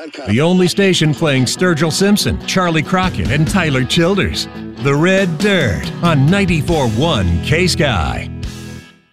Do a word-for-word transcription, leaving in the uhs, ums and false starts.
dot com. The only station playing Sturgill Simpson, Charlie Crockett, and Tyler Childers. The Red Dirt on ninety-four point one K-Sky.